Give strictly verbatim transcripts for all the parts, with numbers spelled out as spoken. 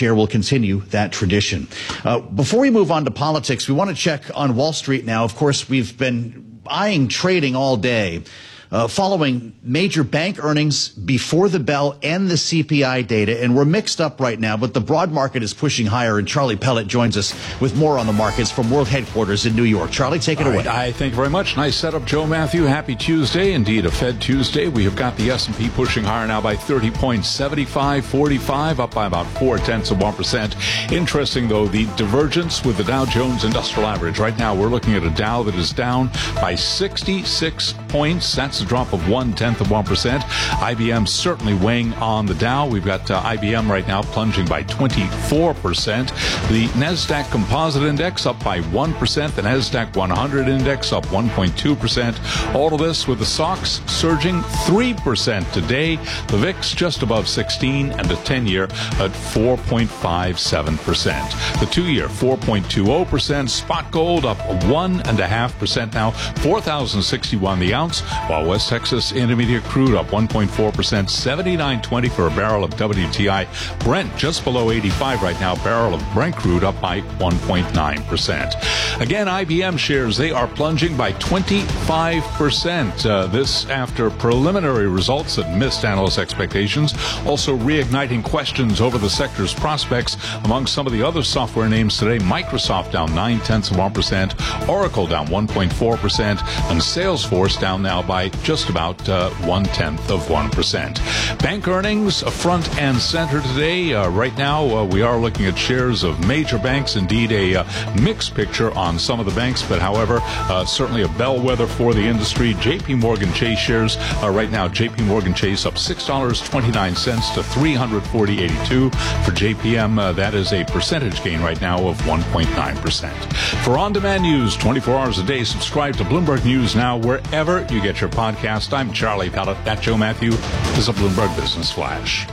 chair will continue that tradition. Uh, before we move on to politics, we want to check on Wall Street now. Of course, we've been eyeing trading all day, Uh, following major bank earnings before the bell and the C P I data, and we're mixed up right now, but the broad market is pushing higher, and Charlie Pellet joins us with more on the markets from World Headquarters in New York. Charlie, take it All away. Right, I thank you very much. Nice setup, Joe Matthew. Happy Tuesday. Indeed, a Fed Tuesday. We have got the S and P pushing higher now by thirty points, seventy-five forty-five, up by about four-tenths of one percent. Interesting, though, the divergence with the Dow Jones Industrial Average. Right now, we're looking at a Dow that is down by sixty-six points. That's a drop of one-tenth of one percent. I B M certainly weighing on the Dow. We've got uh, I B M right now plunging by twenty-four percent. The NASDAQ Composite Index up by one percent. The NASDAQ one hundred Index up one point two percent. All of this with the S O X surging three percent today. The V I X just above sixteen, and the ten-year at four point five seven percent. The two-year four point two zero percent. Spot gold up one point five percent now, four thousand sixty-one the ounce, while West Texas Intermediate crude up one point four percent, seventy-nine twenty for a barrel of W T I. Brent just below eighty-five right now, barrel of Brent crude up by one point nine percent. Again, I B M shares, they are plunging by twenty-five percent. Uh, this after preliminary results that missed analyst expectations, also reigniting questions over the sector's prospects among some of the other software names today. Microsoft down nine-tenths of one percent, Oracle down one point four percent, and Salesforce down now by just about uh, one-tenth of one percent. Bank earnings front and center today. Uh, right now, uh, we are looking at shares of major banks. Indeed, a uh, mixed picture on some of the banks, but however, uh, certainly a bellwether for the industry. J P Morgan Chase shares uh, right now. J P Morgan Chase up six dollars and twenty-nine cents to three hundred forty dollars and eighty-two cents. For J P M, uh, that is a percentage gain right now of one point nine percent. For on-demand news, twenty-four hours a day, subscribe to Bloomberg News Now wherever you get your podcast. I'm Charlie Pellet. That Joe Matthew is a Bloomberg Business Flash.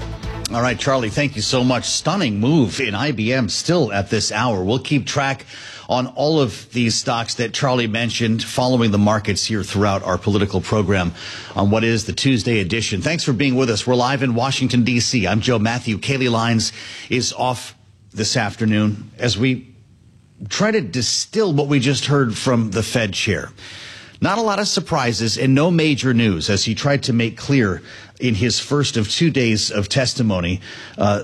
All right, Charlie, thank you so much. Stunning move in I B M still at this hour. We'll keep track on all of these stocks that Charlie mentioned, following the markets here throughout our political program on what is the Tuesday edition. Thanks for being with us. We're live in Washington, D C. I'm Joe Matthew. Kaylee Lyons is off this afternoon as we try to distill what we just heard from the Fed chair. Not a lot of surprises and no major news, as he tried to make clear in his first of two days of testimony uh,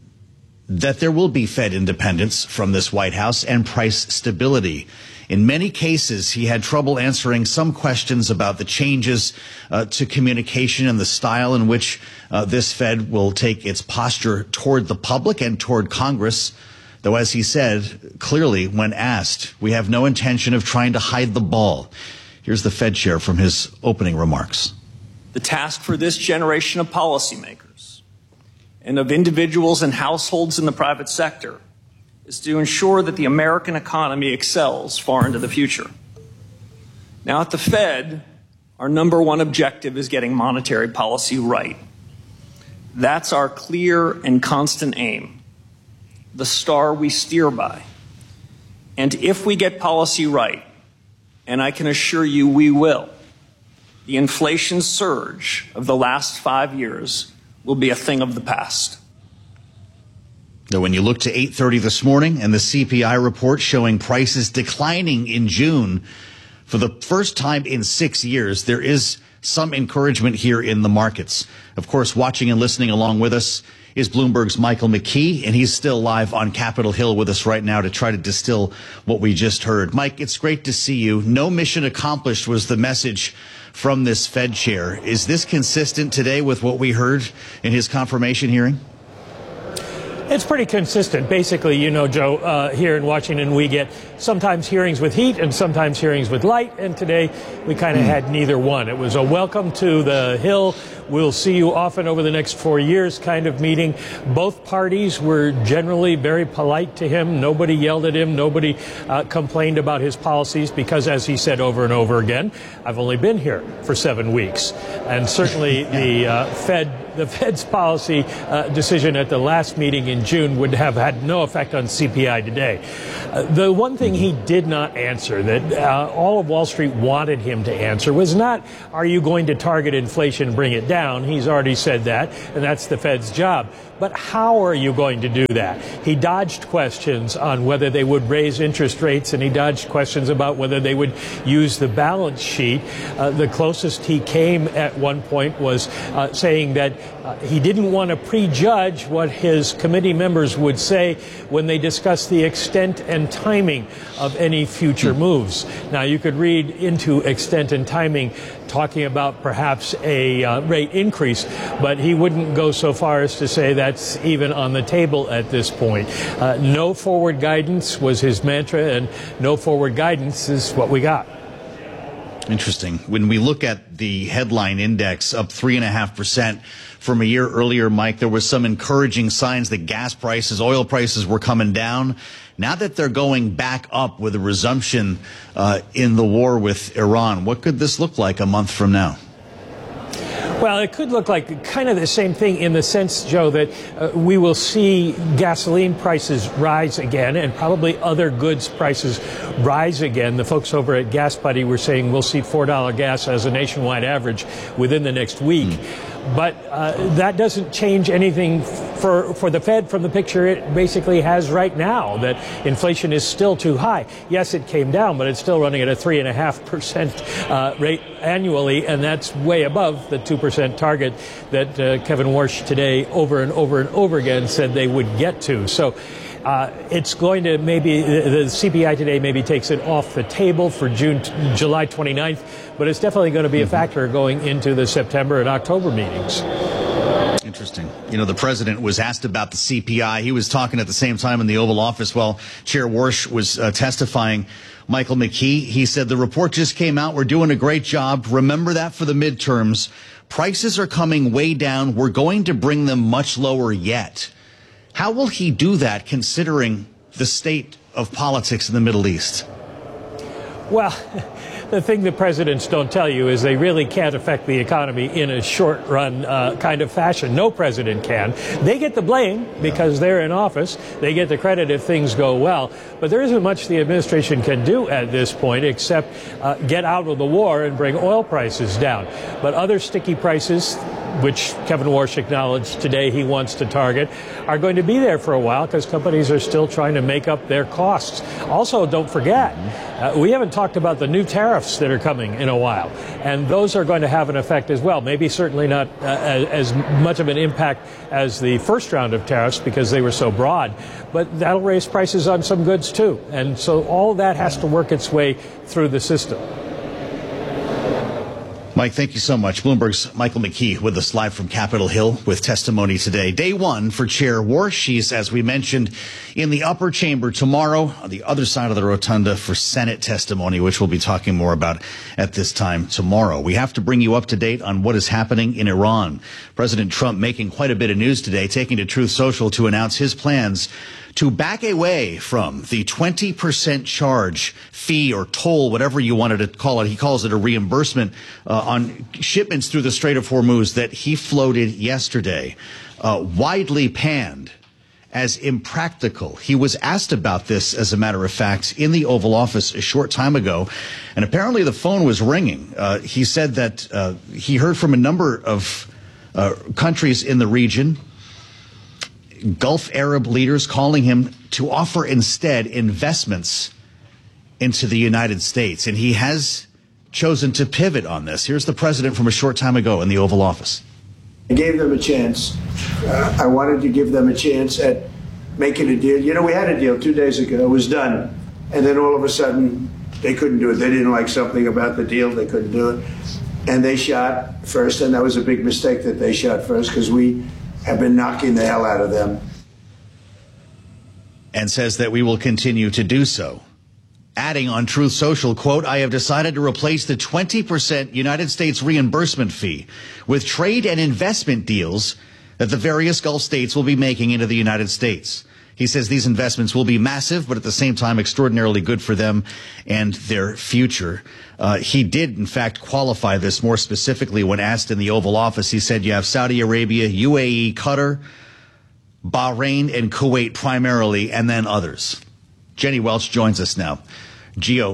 that there will be Fed independence from this White House and price stability. In many cases, he had trouble answering some questions about the changes uh, to communication and the style in which uh, this Fed will take its posture toward the public and toward Congress. Though, as he said clearly when asked, we have no intention of trying to hide the ball. Here's the Fed chair from his opening remarks. The task for this generation of policymakers and of individuals and households in the private sector is to ensure that the American economy excels far into the future. Now, at the Fed, our number one objective is getting monetary policy right. That's our clear and constant aim, the star we steer by. And if we get policy right, and I can assure you we will, the inflation surge of the last five years will be a thing of the past. Now, when you look to eight thirty this morning and the C P I report showing prices declining in June for the first time in six years, there is some encouragement here in the markets. Of course, watching and listening along with us is Bloomberg's Michael McKee, and he's still live on Capitol Hill with us right now to try to distill what we just heard. Mike, it's great to see you. No mission accomplished was the message from this Fed chair. Is this consistent today with what we heard in his confirmation hearing? It's pretty consistent. Basically, you know, Joe, uh, here in Washington, we get sometimes hearings with heat and sometimes hearings with light. And today we kind of mm. had neither one. It was a welcome to the Hill. We'll see you often over the next four years kind of meeting. Both parties were generally very polite to him. Nobody yelled at him. Nobody uh, complained about his policies because, as he said over and over again, I've only been here for seven weeks. And certainly the uh, Fed The Fed's policy uh, decision at the last meeting in June would have had no effect on C P I today. Uh, the one thing he did not answer that uh, all of Wall Street wanted him to answer was not, are you going to target inflation and bring it down? down. He's already said that, and that's the Fed's job. But how are you going to do that? He dodged questions on whether they would raise interest rates, and he dodged questions about whether they would use the balance sheet. Uh, the closest he came at one point was uh, saying that uh, he didn't want to prejudge what his committee members would say when they discuss the extent and timing of any future moves. Now, you could read into extent and timing talking about perhaps a uh, rate increase, but he wouldn't go so far as to say that's even on the table at this point. Uh, no forward guidance was his mantra, and no forward guidance is what we got. Interesting. When we look at the headline index up three and a half percent from a year earlier, Mike, there was some encouraging signs that gas prices, oil prices were coming down. Now that they're going back up with a resumption uh, in the war with Iran, what could this look like a month from now? Well, it could look like kind of the same thing in the sense, Joe, that uh, we will see gasoline prices rise again and probably other goods prices rise again. The folks over at Gas Buddy were saying we'll see four dollar gas as a nationwide average within the next week. Mm. But uh, that doesn't change anything for, for the Fed from the picture it basically has right now, that inflation is still too high. Yes, it came down, but it's still running at a three point five percent uh, rate annually, and that's way above the two percent target that uh, Kevin Warsh today over and over and over again said they would get to. So Uh, it's going to maybe, the C P I today maybe takes it off the table for June, July twenty-ninth, but it's definitely going to be a factor going into the September and October meetings. Interesting. You know, the president was asked about the C P I. He was talking at the same time in the Oval Office while Chair Warsh was uh, testifying. Michael McKee, he said, the report just came out. We're doing a great job. Remember that for the midterms. Prices are coming way down. We're going to bring them much lower yet. How will he do that, considering the state of politics in the Middle East? Well, the thing that presidents don't tell you is they really can't affect the economy in a short-run uh, kind of fashion. No president can. They get the blame because they're in office. They get the credit if things go well. But there isn't much the administration can do at this point except uh, get out of the war and bring oil prices down. But other sticky prices, which Kevin Warsh acknowledged today he wants to target, are going to be there for a while because companies are still trying to make up their costs. Also, don't forget, uh, we haven't talked about the new tariffs that are coming in a while, and those are going to have an effect as well. Maybe certainly not uh, as, as much of an impact as the first round of tariffs because they were so broad, but that'll raise prices on some goods too. And so all of that has to work its way through the system. Mike, thank you so much. Bloomberg's Michael McKee with us live from Capitol Hill with testimony today. Day one for Chair Warsh. She's, as we mentioned, in the upper chamber tomorrow on the other side of the rotunda for Senate testimony, which we'll be talking more about at this time tomorrow. We have to bring you up to date on what is happening in Iran. President Trump making quite a bit of news today, taking to Truth Social to announce his plans to back away from the twenty percent charge, fee, or toll, whatever you wanted to call it. He calls it a reimbursement uh, on shipments through the Strait of Hormuz that he floated yesterday, uh, widely panned as impractical. He was asked about this, as a matter of fact, in the Oval Office a short time ago, and apparently the phone was ringing. Uh, he said that uh, he heard from a number of uh, countries in the region, Gulf Arab leaders calling him to offer instead investments into the United States. And he has chosen to pivot on this. Here's the president from a short time ago in the Oval Office. I gave them a chance. Uh, I wanted to give them a chance at making a deal. You know, we had a deal two days ago. It was done. And then all of a sudden, they couldn't do it. They didn't like something about the deal. They couldn't do it. And they shot first. And that was a big mistake that they shot first because we have been knocking the hell out of them. And says that we will continue to do so. Adding on Truth Social, quote, I have decided to replace the twenty percent United States reimbursement fee with trade and investment deals that the various Gulf states will be making into the United States. He says these investments will be massive, but at the same time extraordinarily good for them and their future. Uh, he did, in fact, qualify this more specifically when asked in the Oval Office. He said you have Saudi Arabia, U A E, Qatar, Bahrain, and Kuwait primarily, and then others. Jenny Welch joins us now. Geo,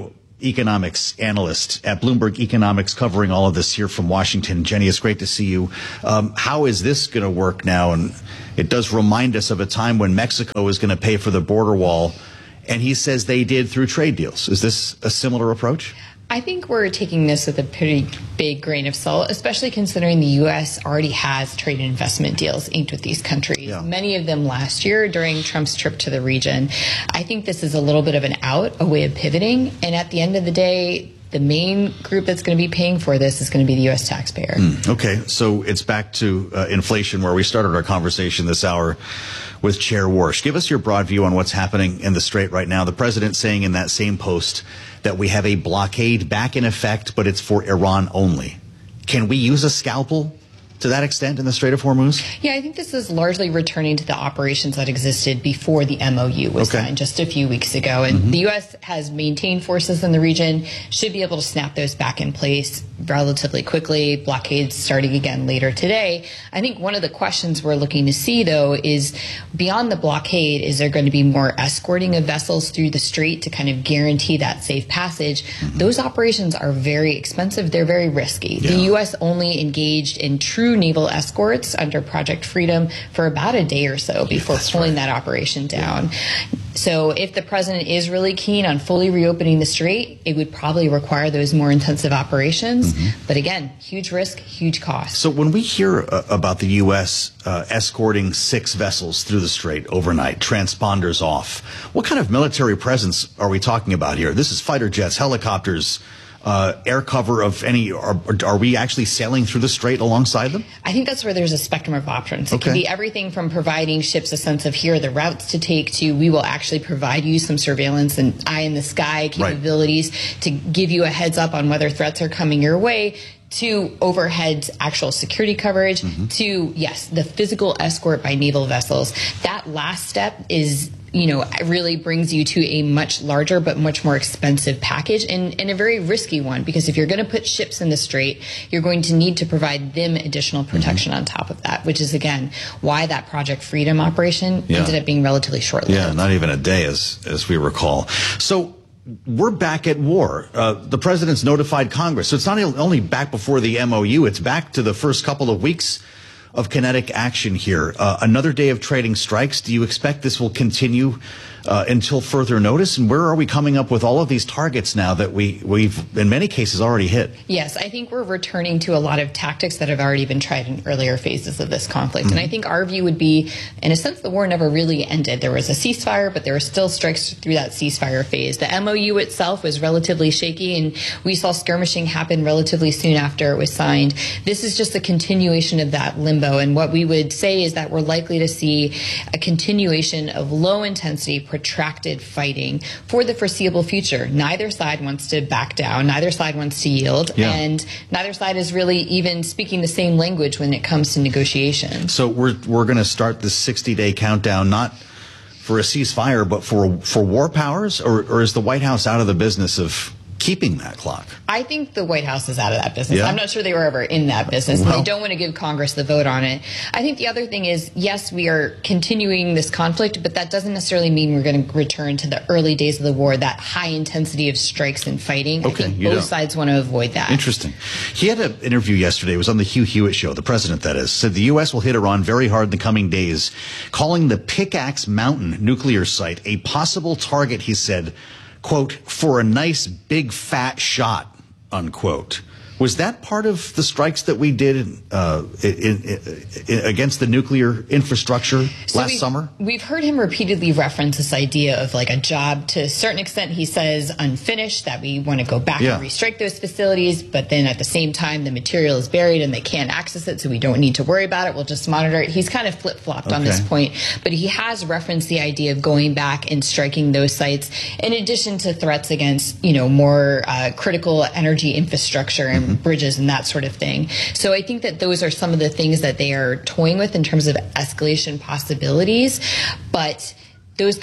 economics analyst at Bloomberg Economics, covering all of this here from Washington. Jenny, it's great to see you. Um, how is this going to work now? And it does remind us of a time when Mexico was going to pay for the border wall, and he says they did through trade deals. Is this a similar approach? I think we're taking this with a pretty big grain of salt, especially considering the U S already has trade and investment deals inked with these countries, yeah. many of them last year during Trump's trip to the region. I think this is a little bit of an out, a way of pivoting, and at the end of the day, the main group that's going to be paying for this is going to be the U S taxpayer. Mm, okay, so it's back to uh, inflation, where we started our conversation this hour with Chair Warsh. Give us your broad view on what's happening in the Strait right now. The president saying in that same post that we have a blockade back in effect, but it's for Iran only. Can we use a scalpel to that extent in the Strait of Hormuz? Yeah, I think this is largely returning to the operations that existed before the M O U was okay. signed just a few weeks ago. And mm-hmm. the U S has maintained forces in the region, should be able to snap those back in place relatively quickly. Blockades starting again later today. I think one of the questions we're looking to see, though, is beyond the blockade, is there going to be more escorting of vessels through the strait to kind of guarantee that safe passage? Mm-hmm. Those operations are very expensive. They're very risky. Yeah. The U S only engaged in true naval escorts under Project Freedom for about a day or so before yeah, pulling right. that operation down. Yeah. So if the president is really keen on fully reopening the strait, it would probably require those more intensive operations. Mm-hmm. But again, huge risk, huge cost. So when we hear uh, about the U S uh, escorting six vessels through the strait overnight, transponders off, what kind of military presence are we talking about here? This is fighter jets, helicopters, Uh, air cover of any, are, are we actually sailing through the strait alongside them? I think that's where there's a spectrum of options. It okay. can be everything from providing ships a sense of here are the routes to take to we will actually provide you some surveillance and eye in the sky capabilities right. to give you a heads up on whether threats are coming your way, to overhead actual security coverage, mm-hmm. to, yes, the physical escort by naval vessels. That last step is, you know, really brings you to a much larger but much more expensive package, and, and a very risky one, because if you're going to put ships in the strait, you're going to need to provide them additional protection mm-hmm. on top of that, which is, again, why that Project Freedom operation yeah. ended up being relatively short-lived. Yeah, not even a day, as, as we recall. So we're back at war. Uh, the president's notified Congress. So it's not only back before the M O U, it's back to the first couple of weeks of kinetic action here. Uh, another day of trading strikes. Do you expect this will continue uh, until further notice? And where are we coming up with all of these targets now that we, we've, in many cases, already hit? Yes, I think we're returning to a lot of tactics that have already been tried in earlier phases of this conflict. Mm-hmm. And I think our view would be, in a sense, the war never really ended. There was a ceasefire, but there were still strikes through that ceasefire phase. The M O U itself was relatively shaky, and we saw skirmishing happen relatively soon after it was signed. This is just a continuation of that limbo. And what we would say is that we're likely to see a continuation of low-intensity, protracted fighting for the foreseeable future. Neither side wants to back down. Neither side wants to yield. Yeah. And neither side is really even speaking the same language when it comes to negotiation. So we're, we're going to start this sixty-day countdown, not for a ceasefire, but for, for war powers? Or, or is the White House out of the business of keeping that clock? I think the White House is out of that business. Yeah. I'm not sure they were ever in that business. Well, and they don't want to give Congress the vote on it. I think the other thing is, yes, we are continuing this conflict, but that doesn't necessarily mean we're going to return to the early days of the war, that high intensity of strikes and fighting. Okay, I think you both don't. sides want to avoid that. Interesting. He had an interview yesterday. It was on the Hugh Hewitt show. The president, that is, said the U S will hit Iran very hard in the coming days, calling the Pickaxe Mountain nuclear site a possible target, he said, quote, for a nice big fat shot, unquote. Was that part of the strikes that we did uh, in, in, in, against the nuclear infrastructure so last we've, summer? We've heard him repeatedly reference this idea of like a job. To a certain extent, he says unfinished, that we want to go back yeah. and restrike those facilities, but then at the same time, the material is buried and they can't access it, so we don't need to worry about it. We'll just monitor it. He's kind of flip-flopped okay. on this point, but he has referenced the idea of going back and striking those sites, in addition to threats against, you know, more uh, critical energy infrastructure and mm-hmm. bridges and that sort of thing. So I think that those are some of the things that they are toying with in terms of escalation possibilities, but those come with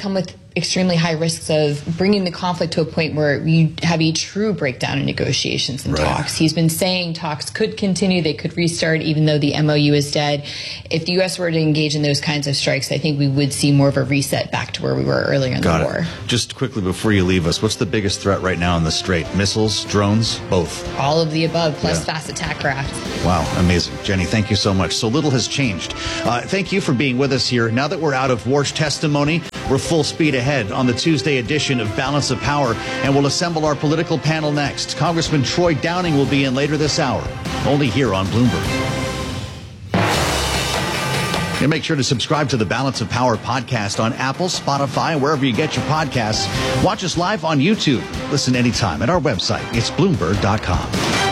extremely high risks of bringing the conflict to a point where you have a true breakdown in negotiations and right. talks. He's been saying talks could continue, they could restart even though the M O U is dead. If the U S were to engage in those kinds of strikes, I think we would see more of a reset back to where we were earlier in Got the it. war. Just quickly before you leave us, what's the biggest threat right now in the Strait? Missiles, drones, both? All of the above, plus Yeah. fast attack craft. Wow, amazing. Jenny, thank you so much. So little has changed. Uh, thank you for being with us here. Now that we're out of Warsh testimony, we're full speed ahead on the Tuesday edition of Balance of Power, and we'll assemble our political panel next. Congressman Troy Downing will be in later this hour, only here on Bloomberg. And make sure to subscribe to the Balance of Power podcast on Apple, Spotify, wherever you get your podcasts. Watch us live on YouTube. Listen anytime at our website. It's Bloomberg dot com.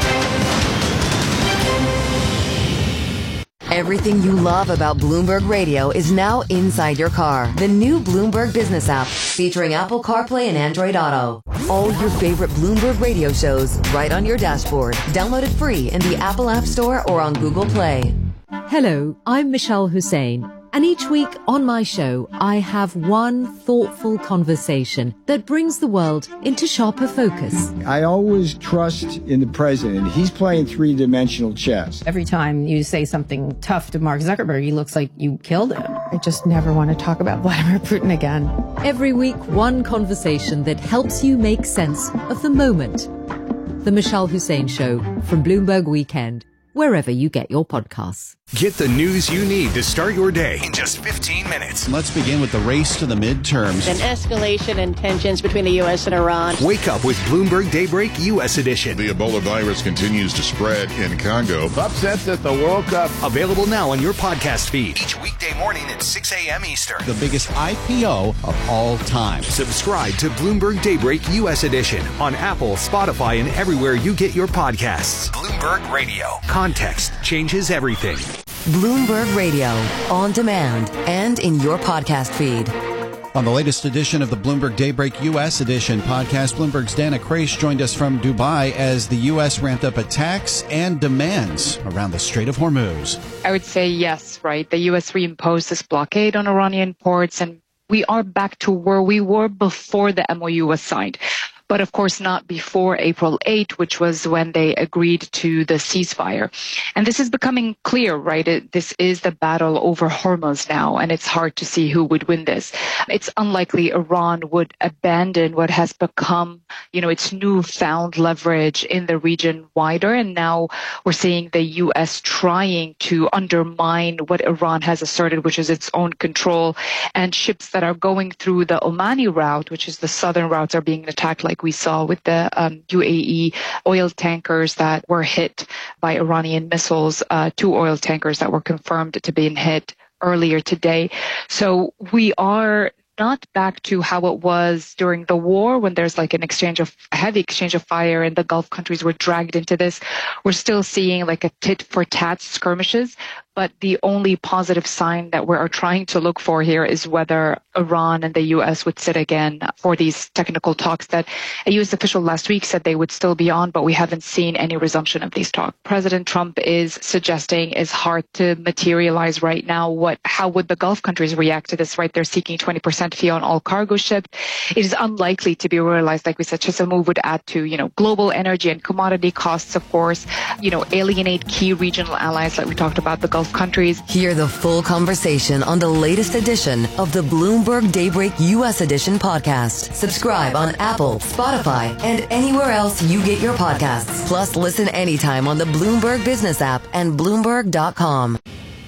Everything you love about Bloomberg Radio is now inside your car. The new Bloomberg Business app, featuring Apple CarPlay and Android Auto. All your favorite Bloomberg Radio shows right on your dashboard. Download it free in the Apple App Store or on Google Play. Hello, I'm Michelle Hussein. And each week on my show, I have one thoughtful conversation that brings the world into sharper focus. I always trust in the president. He's playing three-dimensional chess. Every time you say something tough to Mark Zuckerberg, he looks like you killed him. I just never want to talk about Vladimir Putin again. Every week, one conversation that helps you make sense of the moment. The Michelle Hussein Show from Bloomberg Weekend, wherever you get your podcasts. Get the news you need to start your day in just fifteen minutes. Let's begin with the race to the midterms. An escalation in tensions between the U S and Iran. Wake up with Bloomberg Daybreak U S edition. The Ebola virus continues to spread in Congo. Upsets at the World Cup. Available now on your podcast feed. Each weekday morning at six a.m. Eastern. The biggest I P O of all time. Subscribe to Bloomberg Daybreak U S edition on Apple, Spotify, and everywhere you get your podcasts. Bloomberg Radio. Context changes everything. Bloomberg Radio, on demand and in your podcast feed. On the latest edition of the Bloomberg Daybreak U S edition podcast, Bloomberg's Dana Kraish joined us from Dubai as the U S ramped up attacks and demands around the Strait of Hormuz. I would say yes, right? The U S reimposed this blockade on Iranian ports, and we are back to where we were before the M O U was signed. But of course not before April eighth, which was when they agreed to the ceasefire. And this is becoming clear, right? It, this is the battle over Hormuz now, and it's hard to see who would win this. It's unlikely Iran would abandon what has become, you know, its newfound leverage in the region wider. And now we're seeing the U S trying to undermine what Iran has asserted, which is its own control. And ships that are going through the Omani route, which is the southern routes, are being attacked, like we saw with the um, U A E oil tankers that were hit by Iranian missiles, uh, two oil tankers that were confirmed to be hit earlier today. So we are not back to how it was during the war, when there's like an exchange of a heavy exchange of fire and the Gulf countries were dragged into this. We're still seeing like a tit for tat skirmishes. But the only positive sign that we are trying to look for here is whether Iran and the U S would sit again for these technical talks that a U S official last week said they would still be on, but we haven't seen any resumption of these talks. President Trump is suggesting is hard to materialize right now. What, how would the Gulf countries react to this, right? They're seeking twenty percent fee on all cargo ships. It is unlikely to be realized, like we said, just a move would add to, you know, global energy and commodity costs, of course, you know, alienate key regional allies like we talked about, the Gulf countries. Hear the full conversation on the latest edition of the Bloomberg Daybreak U S edition podcast. Subscribe on Apple, Spotify, and anywhere else you get your podcasts. Plus, listen anytime on the Bloomberg Business app and Bloomberg dot com.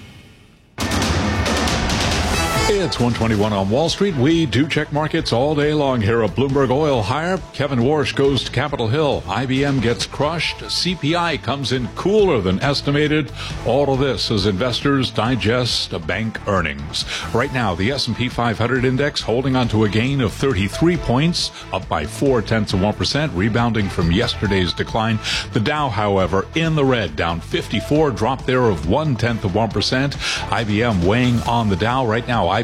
It's one twenty-one on Wall Street. We do check markets all day long here at Bloomberg. Oil higher. Kevin Warsh goes to Capitol Hill. I B M gets crushed. C P I comes in cooler than estimated. All of this as investors digest bank earnings. Right now, the S and P five hundred index holding on to a gain of thirty-three points, up by four tenths of one percent, rebounding from yesterday's decline. The Dow, however, in the red, down fifty-four, drop there of one tenth of one percent. I B M weighing on the Dow right now. I B M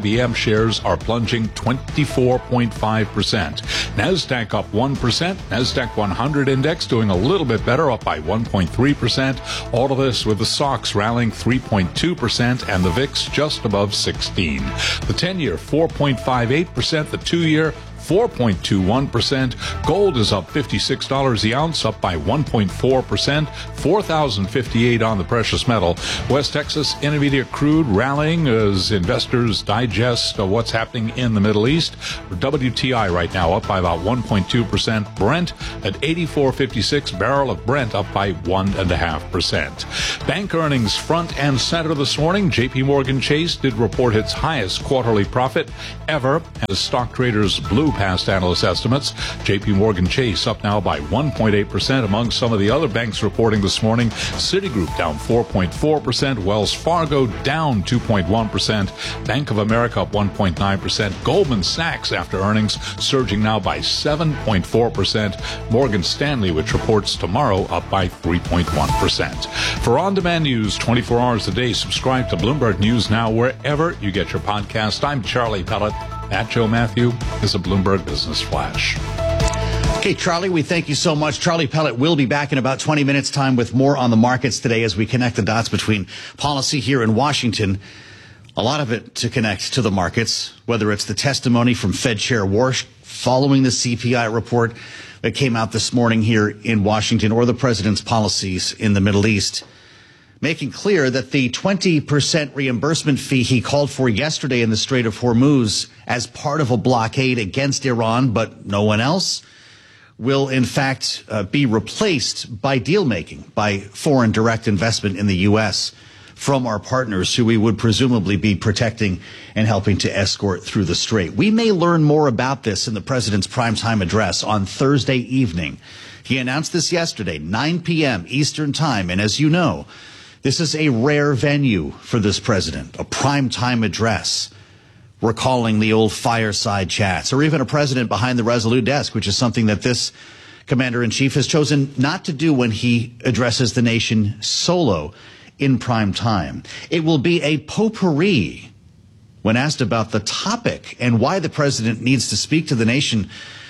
B M shares are plunging twenty-four point five percent. NASDAQ up one percent. NASDAQ one hundred index doing a little bit better, up by one point three percent. All of this with the S O X rallying three point two percent and the V I X just above sixteen. The ten-year four point five eight percent. The two-year four point two one percent. Gold is up fifty-six dollars the ounce, up by one point four percent. four thousand fifty-eight on the precious metal. West Texas Intermediate crude rallying as investors digest uh, what's happening in the Middle East. W T I right now up by about one point two percent. Brent at eighty-four fifty-six. Barrel of Brent up by one point five percent. Bank earnings front and center this morning. J P Morgan Chase did report its highest quarterly profit ever as stock traders blew past analyst estimates. J P Morgan Chase up now by one point eight percent. Among some of the other banks reporting this morning, Citigroup down four point four percent. Wells Fargo down two point one percent. Bank of America up one point nine percent. Goldman Sachs after earnings surging now by seven point four percent. Morgan Stanley, which reports tomorrow, up by three point one percent. For on-demand news twenty-four hours a day, subscribe to Bloomberg News Now wherever you get your podcast. I'm Charlie Pellet. At Joe Matthew is a Bloomberg Business Flash. Okay, Charlie, we thank you so much. Charlie Pellet will be back in about twenty minutes' time with more on the markets today as we connect the dots between policy here in Washington. A lot of it to connect to the markets, whether it's the testimony from Fed Chair Warsh following the C P I report that came out this morning here in Washington, or the president's policies in the Middle East, making clear that the twenty percent reimbursement fee he called for yesterday in the Strait of Hormuz as part of a blockade against Iran, but no one else, will in fact uh, be replaced by deal-making, by foreign direct investment in the U S from our partners who we would presumably be protecting and helping to escort through the Strait. We may learn more about this in the president's primetime address on Thursday evening. He announced this yesterday, nine p.m. Eastern Time, and as you know, this is a rare venue for this president, a primetime address, recalling the old fireside chats, or even a president behind the Resolute desk, which is something that this commander-in-chief has chosen not to do when he addresses the nation solo in prime time. It will be a potpourri when asked about the topic and why the president needs to speak to the nation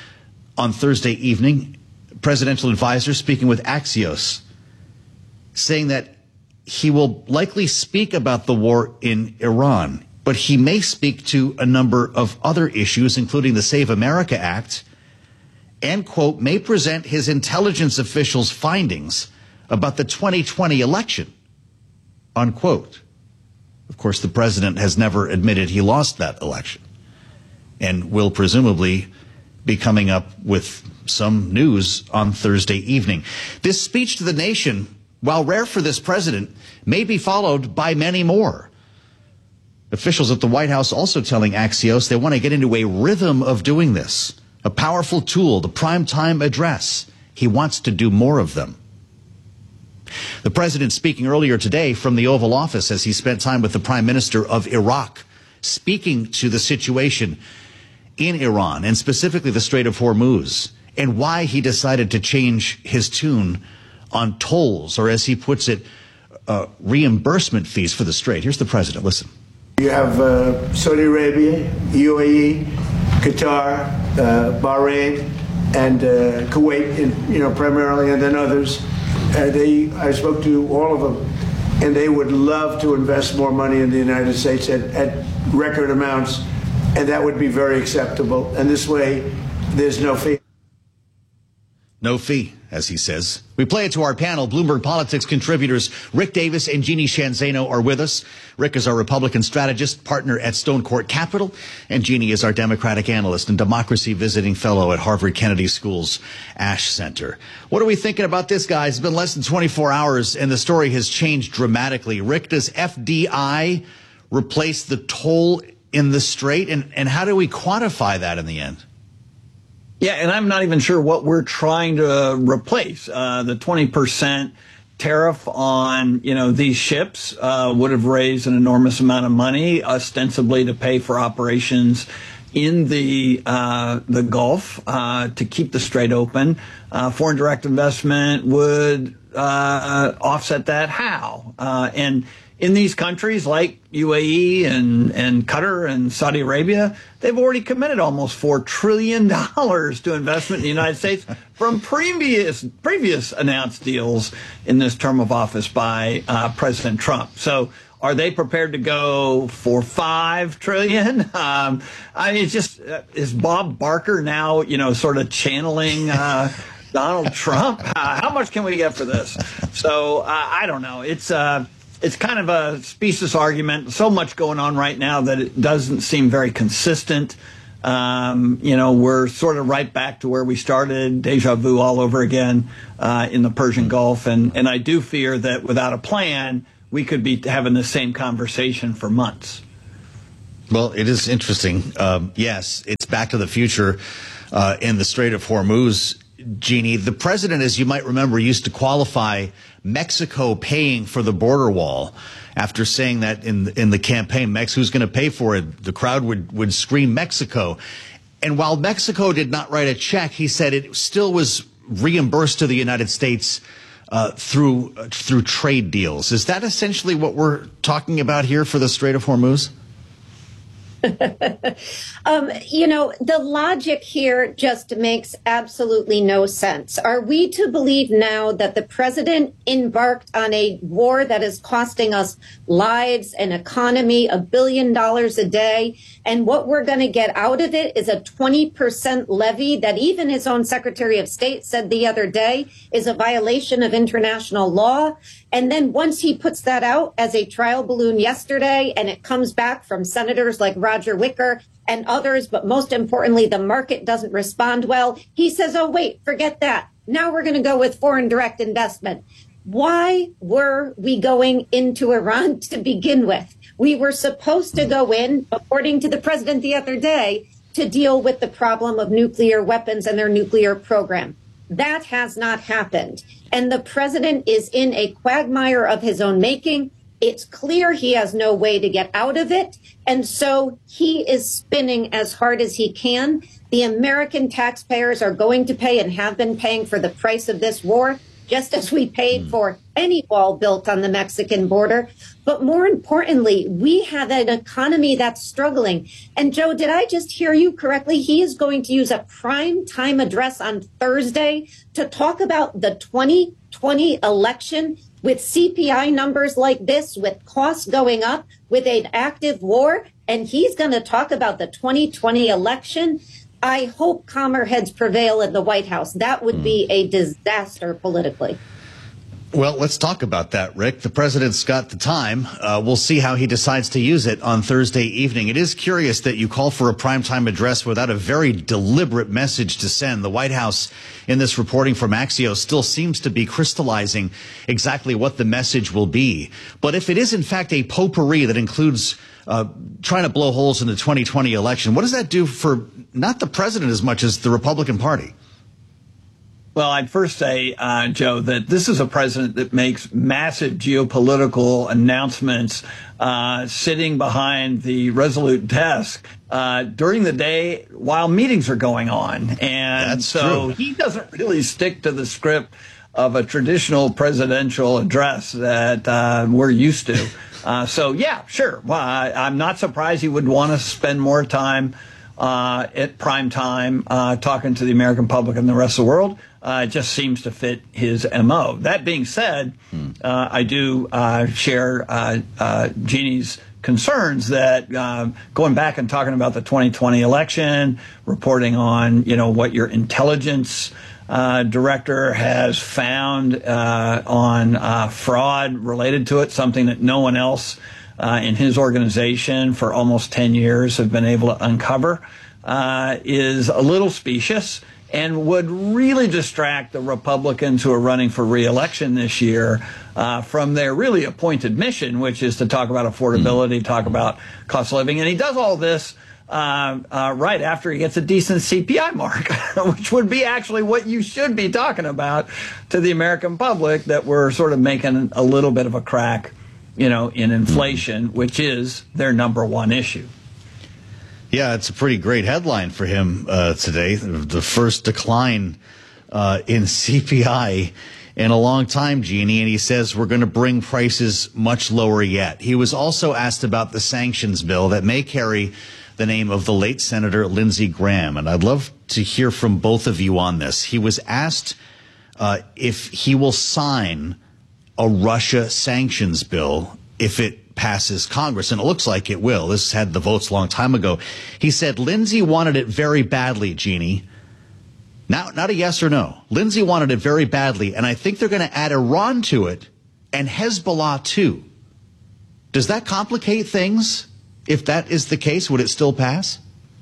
on Thursday evening. Presidential advisor speaking with Axios, saying that he will likely speak about the war in Iran, but he may speak to a number of other issues, including the Save America Act, and, quote, may present his intelligence officials' findings about the twenty twenty election, unquote. Of course, the president has never admitted he lost that election and will presumably be coming up with some news on Thursday evening. This speech to the nation, while rare for this president, may be followed by many more. Officials at the White House also telling Axios they want to get into a rhythm of doing this. A powerful tool, the primetime address. He wants to do more of them. The president speaking earlier today from the Oval Office as he spent time with the Prime Minister of Iraq, speaking to the situation in Iran and specifically the Strait of Hormuz and why he decided to change his tune on tolls, or as he puts it, uh, reimbursement fees for the Strait. Here's the president. Listen. You have uh, Saudi Arabia, U A E, Qatar, uh, Bahrain, and uh, Kuwait, in, you know, primarily, and then others. Uh, they, I spoke to all of them, and they would love to invest more money in the United States at, at record amounts, and that would be very acceptable. And this way, there's no fee. No fee, as he says. We play it to our panel. Bloomberg Politics contributors Rick Davis and Jeannie Shanzano are with us. Rick is our Republican strategist, partner at Stone Court Capital, and Jeannie is our Democratic analyst and democracy visiting fellow at Harvard Kennedy School's Ash Center. What are we thinking about this, guys? It's been less than twenty-four hours, and the story has changed dramatically. Rick, does F D I replace the toll in the Strait, and, and how do we quantify that in the end? Yeah, and I'm not even sure what we're trying to replace. Uh, the twenty percent tariff on, you know, these ships uh, would have raised an enormous amount of money, ostensibly to pay for operations in the uh, the Gulf uh, to keep the Strait open. Uh, foreign direct investment would uh, offset that. How? Uh, and in these countries like U A E and, and Qatar and Saudi Arabia, they've already committed almost four trillion dollars to investment in the United States from previous previous announced deals in this term of office by uh, President Trump. So are they prepared to go for five trillion? Um, I mean, it's just, uh, is Bob Barker now, you know, sort of channeling uh, Donald Trump? Uh, how much can we get for this? So uh, I don't know. It's uh, it's kind of a specious argument. So much going on right now that it doesn't seem very consistent. Um, you know, we're sort of right back to where we started, deja vu all over again uh, in the Persian Gulf. And, and I do fear that without a plan, we could be having the same conversation for months. Well, it is interesting. Um, yes, it's back to the future uh, in the Strait of Hormuz, Jeannie. The president, as you might remember, used to qualify Mexico paying for the border wall. After saying that in in the campaign, Mex, who's going to pay for it? The crowd would, would scream Mexico. And while Mexico did not write a check, he said it still was reimbursed to the United States Uh, through uh, through trade deals. Is that essentially what we're talking about here for the Strait of Hormuz? um, you know, the logic here just makes absolutely no sense. Are we to believe now that the president embarked on a war that is costing us lives and economy, a billion dollars a day, and what we're going to get out of it is a twenty percent levy that even his own Secretary of State said the other day is a violation of international law? And then once he puts that out as a trial balloon yesterday, and it comes back from senators like Roger Wicker and others, but most importantly, the market doesn't respond well, he says, oh, wait, forget that. Now we're going to go with foreign direct investment. Why were we going into Iran to begin with? We were supposed to go in, according to the president the other day, to deal with the problem of nuclear weapons and their nuclear program. That has not happened. And the president is in a quagmire of his own making. It's clear he has no way to get out of it. And so he is spinning as hard as he can. The American taxpayers are going to pay and have been paying for the price of this war, just as we paid for any wall built on the Mexican border. But more importantly, we have an economy that's struggling. And Joe, did I just hear you correctly? He is going to use a prime time address on Thursday to talk about the twenty twenty election with C P I numbers like this, with costs going up, with an active war. And he's going to talk about the twenty twenty election. I hope calmer heads prevail in the White House. That would be a disaster politically. Well, let's talk about that, Rick. The president's got the time. Uh, we'll see how he decides to use it on Thursday evening. It is curious that you call for a primetime address without a very deliberate message to send. The White House, in this reporting from Axios, still seems to be crystallizing exactly what the message will be. But if it is, in fact, a potpourri that includes uh, trying to blow holes in the twenty twenty election, what does that do for not the president as much as the Republican Party? Well, I'd first say, uh, Joe, that this is a president that makes massive geopolitical announcements uh, sitting behind the Resolute desk uh, during the day while meetings are going on. And That's so true. he doesn't really stick to the script of a traditional presidential address that uh, we're used to. Uh, so, yeah, sure. Well, I, I'm not surprised he would want to spend more time Uh, at prime time, uh, talking to the American public and the rest of the world. Uh, it just seems to fit his M O. That being said, uh, I do uh, share uh, uh, Jeannie's concerns that uh, going back and talking about the twenty twenty election, reporting on, you know, what your intelligence uh, director has found uh, on uh, fraud related to it, something that no one else Uh, in his organization for almost ten years have been able to uncover, uh, is a little specious and would really distract the Republicans who are running for re-election this year uh, from their really appointed mission, which is to talk about affordability, talk about cost of living. And he does all this uh, uh, right after he gets a decent C P I mark, which would be actually what you should be talking about to the American public, that we're sort of making a little bit of a crack, you know, in inflation, which is their number one issue. Yeah, it's a pretty great headline for him uh, today. The first decline uh, in C P I in a long time, Jeannie, and he says we're going to bring prices much lower yet. He was also asked about the sanctions bill that may carry the name of the late Senator Lindsey Graham, and I'd love to hear from both of you on this. He was asked uh, if he will sign a Russia sanctions bill if it passes Congress, and it looks like it will. This had the votes a long time ago. He said Lindsey wanted it very badly, Jeannie. Now, not a yes or no. Lindsey wanted it very badly, and I think they're going to add Iran to it and Hezbollah too. Does that complicate things? If that is the case, would it still pass?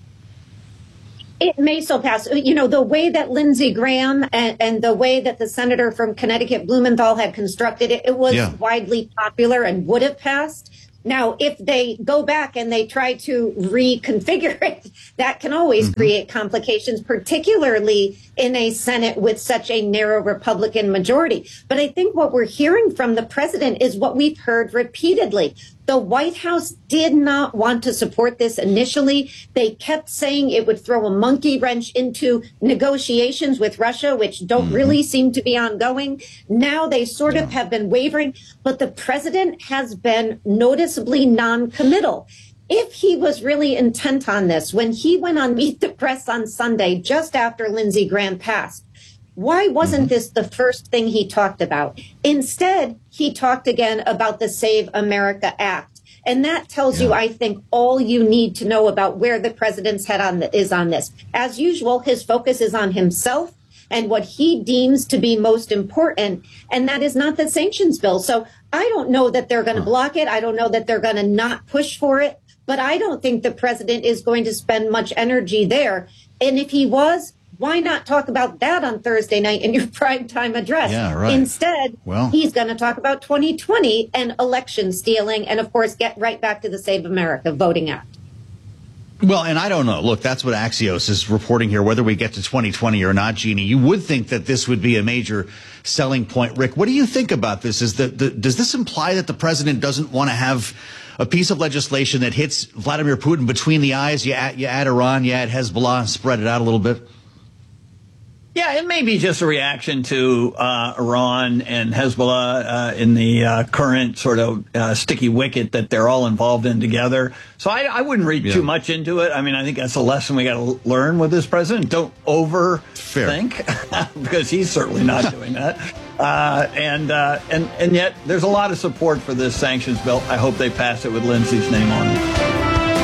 It may still pass. You know, the way that Lindsey Graham and, and the way that the senator from Connecticut, Blumenthal, had constructed it, it was yeah. widely popular and would have passed. Now, if they go back and they try to reconfigure it, that can always mm-hmm. create complications, particularly in a Senate with such a narrow Republican majority. But I think what we're hearing from the president is what we've heard repeatedly. The White House did not want to support this initially. They kept saying it would throw a monkey wrench into negotiations with Russia, which don't mm-hmm. really seem to be ongoing. Now they sort of have been wavering, but the president has been noticeably non-committal. If he was really intent on this, when he went on Meet the Press on Sunday, just after Lindsey Graham passed, why wasn't this the first thing he talked about? Instead, he talked again about the Save America Act. And that tells yeah. you, I think, all you need to know about where the president's head on the, is on this. As usual, his focus is on himself and what he deems to be most important, and that is not the sanctions bill. So I don't know that they're going to block it. I don't know that they're going to not push for it. But I don't think the president is going to spend much energy there. And if he was, why not talk about that on Thursday night in your primetime address? Yeah, right. Instead, well, he's going to talk about twenty twenty and election stealing and, of course, get right back to the Save America Voting Act. Well, and I don't know. Look, that's what Axios is reporting here, whether we get to twenty twenty or not, Jeannie. You would think that this would be a major selling point. Rick, what do you think about this? Is that the, does this imply that the president doesn't want to have a piece of legislation that hits Vladimir Putin between the eyes? You add, you add Iran, you add Hezbollah, spread it out a little bit? Yeah, it may be just a reaction to uh, Iran and Hezbollah uh, in the uh, current sort of uh, sticky wicket that they're all involved in together. So I, I wouldn't read yeah. too much into it. I mean, I think that's a lesson we got to learn with this president. Don't overthink, because he's certainly not doing that. Uh, and uh, and and yet there's a lot of support for this sanctions bill. I hope they pass it with Lindsey's name on it.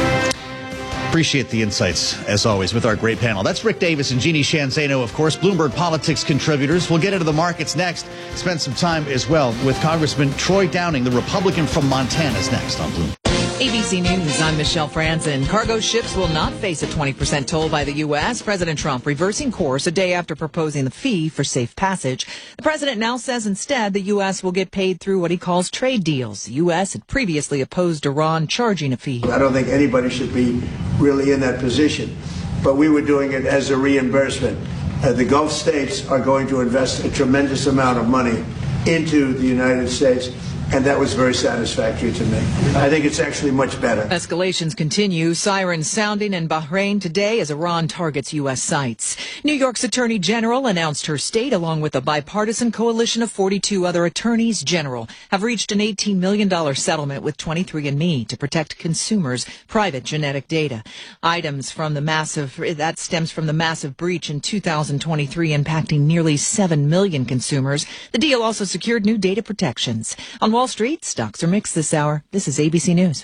Appreciate the insights, as always, with our great panel. That's Rick Davis and Jeannie Sheehan Zaino, of course, Bloomberg Politics contributors. We'll get into the markets next. Spend some time as well with Congressman Troy Downing, the Republican from Montana, is next on Bloomberg. A B C News, I'm Michelle Franzen. Cargo ships will not face a twenty percent toll by the U S. President Trump reversing course a day after proposing the fee for safe passage. The president now says instead the U S will get paid through what he calls trade deals. The U S had previously opposed Iran charging a fee. I don't think anybody should be really in that position, but we were doing it as a reimbursement. Uh, the Gulf states are going to invest a tremendous amount of money into the United States, and that was very satisfactory to me. I think it's actually much better. Escalations continue. Sirens sounding in Bahrain today as Iran targets U S sites. New York's Attorney General announced her state, along with a bipartisan coalition of forty-two other attorneys general, have reached an eighteen million dollars settlement with twenty-three and me to protect consumers' private genetic data. Items from the massive, that stems from the massive breach in two thousand twenty-three impacting nearly seven million consumers. The deal also secured new data protections. On Wall Street, stocks are mixed this hour. This is A B C News.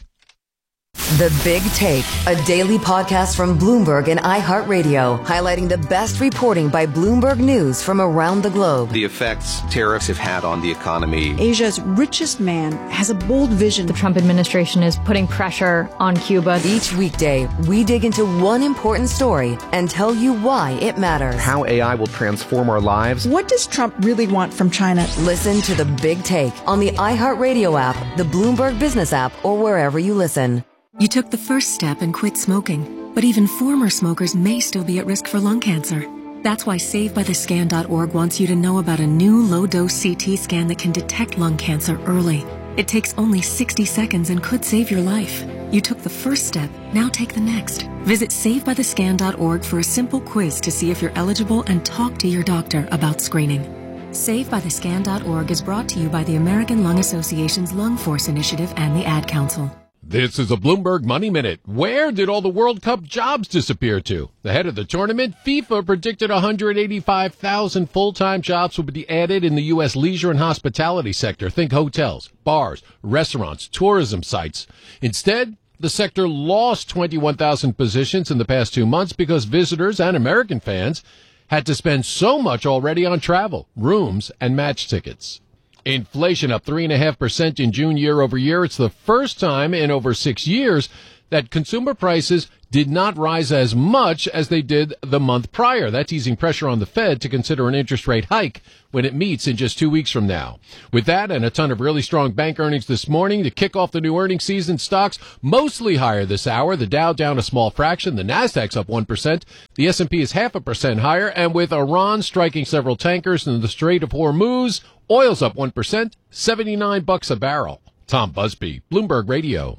The Big Take, a daily podcast from Bloomberg and iHeartRadio, highlighting the best reporting by Bloomberg News from around the globe. The effects tariffs have had on the economy. Asia's richest man has a bold vision. The Trump administration is putting pressure on Cuba. Each weekday, we dig into one important story and tell you why it matters. How A I will transform our lives. What does Trump really want from China? Listen to The Big Take on the iHeartRadio app, the Bloomberg Business app, or wherever you listen. You took the first step and quit smoking, but even former smokers may still be at risk for lung cancer. That's why Save By The Scan dot org wants you to know about a new low-dose C T scan that can detect lung cancer early. It takes only sixty seconds and could save your life. You took the first step, now take the next. Visit Save By The Scan dot org for a simple quiz to see if you're eligible and talk to your doctor about screening. Save by the Scan dot org is brought to you by the American Lung Association's Lung Force Initiative and the Ad Council. This is a Bloomberg Money Minute. Where did all the World Cup jobs disappear to? The head of the tournament, FIFA, predicted one hundred eighty-five thousand full-time jobs would be added in the U S leisure and hospitality sector. Think hotels, bars, restaurants, tourism sites. Instead, the sector lost twenty-one thousand positions in the past two months because visitors and American fans had to spend so much already on travel, rooms, and match tickets. Inflation up three point five percent in June year over year. It's the first time in over six years that consumer prices did not rise as much as they did the month prior. That's easing pressure on the Fed to consider an interest rate hike when it meets in just two weeks from now. With that and a ton of really strong bank earnings this morning to kick off the new earnings season, stocks mostly higher this hour. The Dow down a small fraction. The Nasdaq's up one percent. The S and P is half a percent higher. And with Iran striking several tankers in the Strait of Hormuz, oil's up one percent, seventy-nine bucks a barrel. Tom Busby, Bloomberg Radio.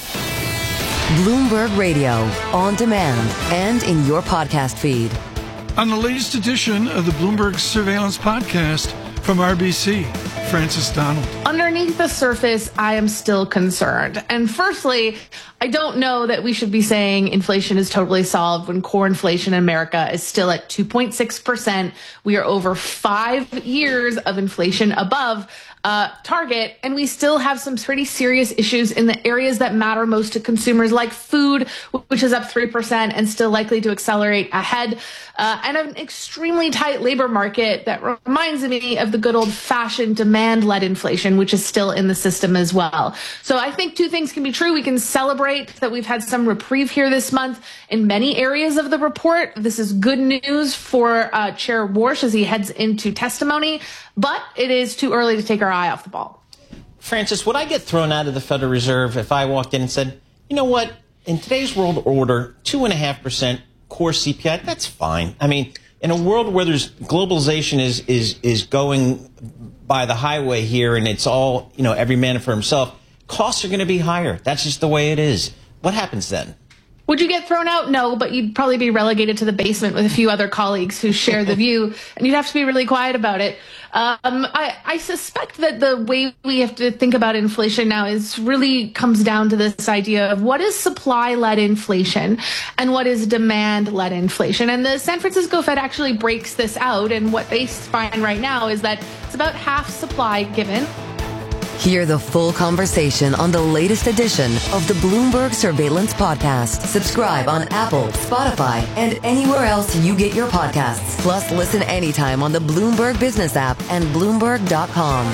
Bloomberg Radio, on demand and in your podcast feed. On the latest edition of the Bloomberg Surveillance Podcast from R B C, Francis Donald. Underneath the surface, I am still concerned. And firstly, I don't know that we should be saying inflation is totally solved when core inflation in America is still at two point six percent. We are over five years of inflation above Uh, target, and we still have some pretty serious issues in the areas that matter most to consumers, like food, which is up three percent and still likely to accelerate ahead, uh, and an extremely tight labor market that reminds me of the good old-fashioned demand-led inflation, which is still in the system as well. So I think two things can be true. We can celebrate that we've had some reprieve here this month in many areas of the report. This is good news for uh, Chair Warsh as he heads into testimony, but it is too early to take our eye off the ball. Francis, would I get thrown out of the Federal Reserve if I walked in and said, you know what, in today's world order, two point five percent core C P I, that's fine. I mean, in a world where there's globalization is is is going by the highway here and it's all, you know, every man for himself, costs are going to be higher. That's just the way it is. What happens then? Would you get thrown out? No, but you'd probably be relegated to the basement with a few other colleagues who share the view, and you'd have to be really quiet about it. Um, I, I suspect that the way we have to think about inflation now is really comes down to this idea of what is supply-led inflation and what is demand-led inflation. And the San Francisco Fed actually breaks this out, and what they find right now is that it's about half supply given. Hear the full conversation on the latest edition of the Bloomberg Surveillance Podcast. Subscribe on Apple, Spotify, and anywhere else you get your podcasts. Plus, listen anytime on the Bloomberg Business app and Bloomberg dot com.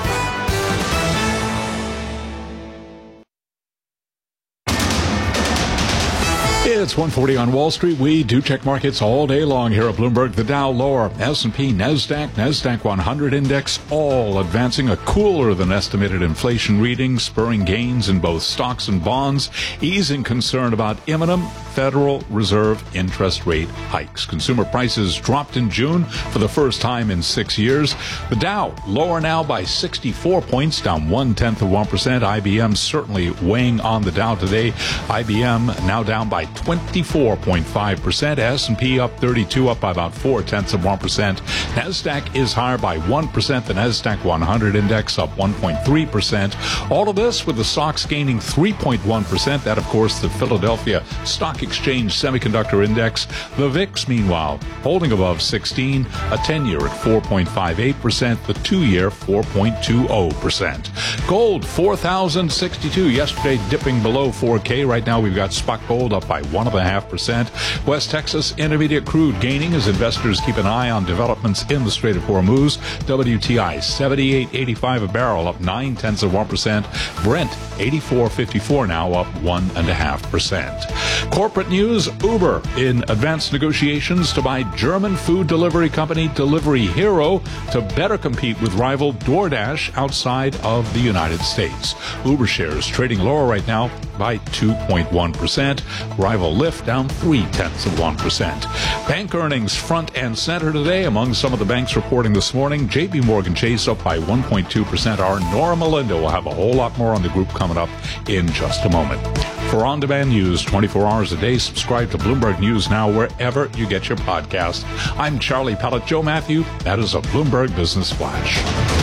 It's one forty on Wall Street. We do check markets all day long here at Bloomberg. The Dow lower, S and P, NASDAQ, NASDAQ one hundred index, all advancing. A cooler than estimated inflation reading, spurring gains in both stocks and bonds, easing concern about imminent Federal Reserve interest rate hikes. Consumer prices dropped in June for the first time in six years. The Dow lower now by sixty-four points, down one-tenth of one percent. I B M certainly weighing on the Dow today. I B M now down by twenty-four point five percent. S and P up thirty-two, up by about four-tenths of one percent. NASDAQ is higher by one percent. The NASDAQ one hundred index up one point three percent. All of this with the stocks gaining three point one percent. That, of course, the Philadelphia Stock Exchange Semiconductor Index. The V I X, meanwhile, holding above sixteen, a ten-year at four point five eight percent, the two-year four point two zero percent. Gold, four thousand sixty-two. Yesterday, dipping below four K. Right now, we've got spot gold up by one point five percent. West Texas Intermediate crude gaining as investors keep an eye on developments in the Strait of Hormuz. W T I, seventy-eight eighty-five a barrel, up nine-tenths of one percent. Brent, eighty-four fifty-four now, up one point five percent. Corporate news, Uber in advanced negotiations to buy German food delivery company Delivery Hero to better compete with rival DoorDash outside of the United States. Uber shares trading lower right now, by two point one percent. Rival Lyft down three tenths of one percent. Bank earnings front and center today among some of the banks reporting this morning. J P Morgan Chase up by one point two percent. Our Nora Melinda will have a whole lot more on the group coming up in just a moment. For on-demand news twenty-four hours a day, subscribe to Bloomberg News Now wherever you get your podcast. I'm Charlie Pellet. Joe Matthew, that is a Bloomberg Business Flash.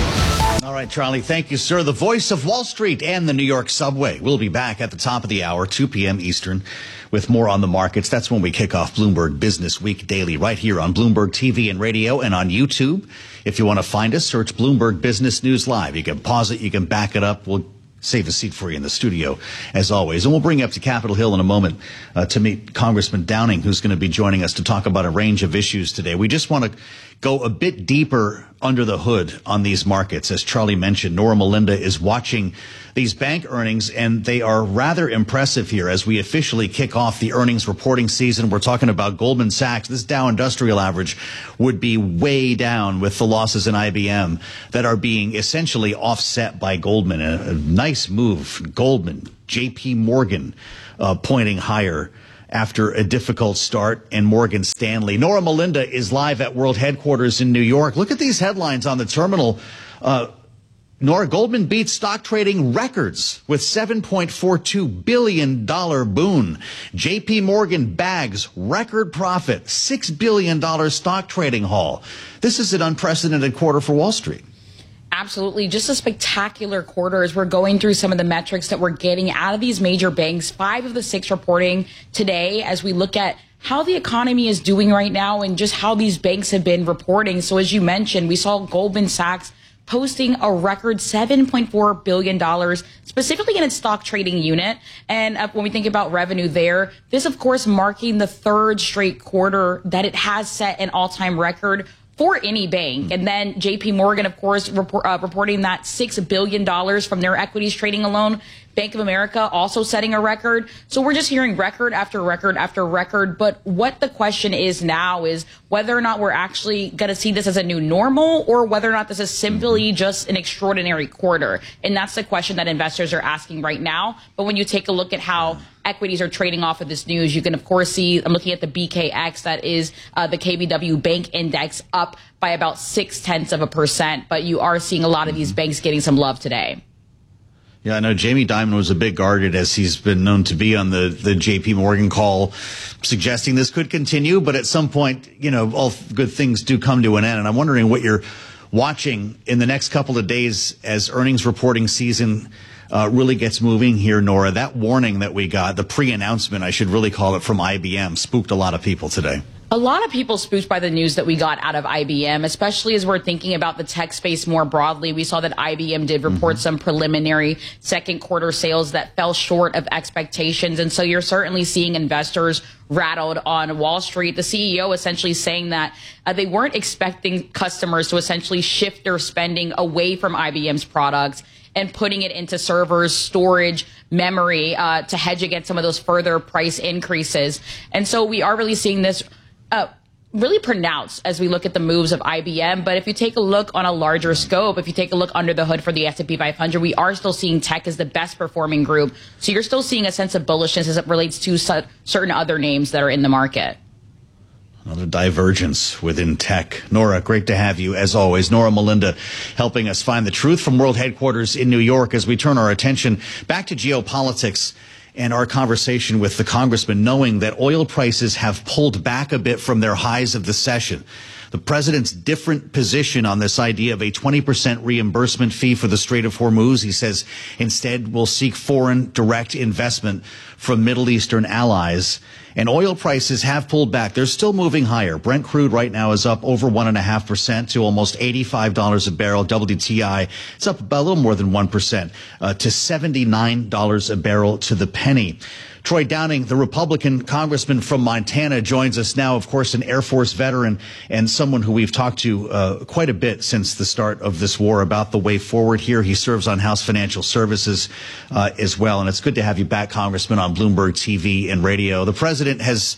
All right, Charlie, thank you, sir. The voice of Wall Street and the New York subway. We'll be back at the top of the hour, two p.m. Eastern, with more on the markets. That's when we kick off Bloomberg Business Week Daily right here on Bloomberg T V and radio and on YouTube. If you want to find us, search Bloomberg Business News Live. You can pause it. You can back it up. We'll save a seat for you in the studio, as always. And we'll bring you up to Capitol Hill in a moment uh, to meet Congressman Downing, who's going to be joining us to talk about a range of issues today. We just want to go a bit deeper under the hood on these markets. As Charlie mentioned, Nora Melinda is watching these bank earnings, and they are rather impressive here as we officially kick off the earnings reporting season. We're talking about Goldman Sachs. This Dow Industrial Average would be way down with the losses in I B M that are being essentially offset by Goldman. A, a nice move. Goldman, J P Morgan uh, pointing higher after a difficult start, and Morgan Stanley. Nora Melinda is live at World Headquarters in New York. Look at these headlines on the terminal. Uh, Nora, Goldman beats stock trading records with seven point four two billion dollars boon. J P Morgan bags record profit, six billion dollars stock trading haul. This is an unprecedented quarter for Wall Street. Absolutely. Just a spectacular quarter as we're going through some of the metrics that we're getting out of these major banks. Five of the six reporting today as we look at how the economy is doing right now and just how these banks have been reporting. So as you mentioned, we saw Goldman Sachs posting a record seven point four billion dollars, specifically in its stock trading unit. And uh, when we think about revenue there, this, of course, marking the third straight quarter that it has set an all-time record for any bank. And then J P Morgan, of course, report, uh, reporting that six billion dollars from their equities trading alone. Bank of America also setting a record. So we're just hearing record after record after record. But what the question is now is whether or not we're actually going to see this as a new normal or whether or not this is simply just an extraordinary quarter. And that's the question that investors are asking right now. But when you take a look at how equities are trading off of this news, you can, of course, see, I'm looking at the B K X, that is uh, the K B W Bank Index, up by about six tenths of a percent. But you are seeing a lot of these banks getting some love today. Yeah, I know Jamie Dimon was a bit guarded, as he's been known to be on the, the J P Morgan call, suggesting this could continue. But at some point, you know, all good things do come to an end. And I'm wondering what you're watching in the next couple of days as earnings reporting season uh, really gets moving here, Nora. That warning that we got, the pre-announcement, I should really call it, from I B M, spooked a lot of people today. A lot of people spooked by the news that we got out of I B M, especially as we're thinking about the tech space more broadly. We saw that I B M did report mm-hmm. some preliminary second quarter sales that fell short of expectations. And so you're certainly seeing investors rattled on Wall Street. The C E O essentially saying that uh, they weren't expecting customers to essentially shift their spending away from I B M's products and putting it into servers, storage, memory uh, to hedge against some of those further price increases. And so we are really seeing this Uh, really pronounced as we look at the moves of I B M. But if you take a look on a larger scope, if you take a look under the hood for the S and P five hundred, we are still seeing tech as the best performing group. So you're still seeing a sense of bullishness as it relates to su- certain other names that are in the market. Another divergence within tech. Nora, great to have you, as always. Nora Melinda helping us find the truth from World Headquarters in New York as we turn our attention back to geopolitics and our conversation with the congressman, knowing that oil prices have pulled back a bit from their highs of the session. The president's different position on this idea of a twenty percent reimbursement fee for the Strait of Hormuz. He says instead we'll seek foreign direct investment from Middle Eastern allies. And oil prices have pulled back. They're still moving higher. Brent crude right now is up over one and a half percent to almost eighty-five dollars a barrel. W T I, it's up about a little more than one percent uh, to seventy-nine dollars a barrel to the penny. Troy Downing, the Republican congressman from Montana, joins us now, of course, an Air Force veteran and someone who we've talked to uh, quite a bit since the start of this war about the way forward here. He serves on House Financial Services uh, as well. And it's good to have you back, Congressman, on Bloomberg T V and radio. The president has